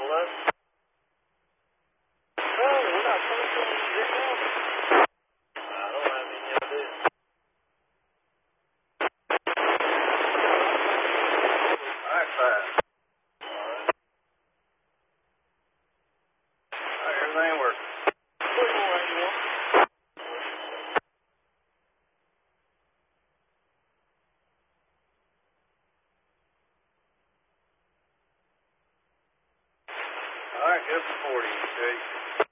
11. Oh, we're not coming from Vietnam. I don't have any idea. Alright, 5. Alright, everything works. Put more in you want. Alright, go for 40, Jake.